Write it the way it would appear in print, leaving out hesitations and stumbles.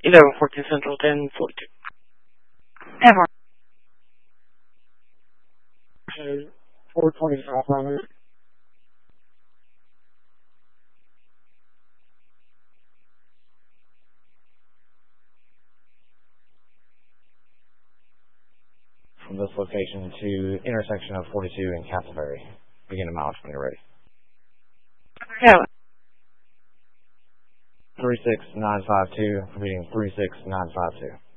1114 Central, 1042. Ever. 420 southbound. From this location to intersection of 42 and Castleberry. Begin a mileage when you're ready. Yeah. 36952, reading 36952.